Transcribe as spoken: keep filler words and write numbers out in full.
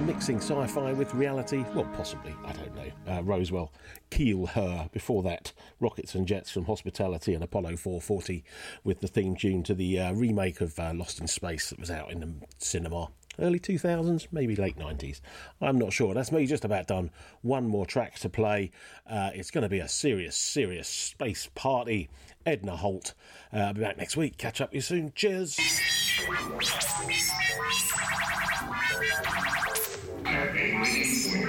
mixing sci-fi with reality. Well, possibly, I don't know. Uh, Roswell, Keel Her. Before that, Rockets and Jets from Hospitality and Apollo four forty with the theme tune to the uh, remake of uh, Lost in Space that was out in the cinema. Early two thousands, maybe late nineties. I'm not sure. That's me just about done. One more track to play. Uh, it's going to be a serious, serious space party. Edna Holt. Uh, I'll be back next week. Catch up with you soon. Cheers. Happy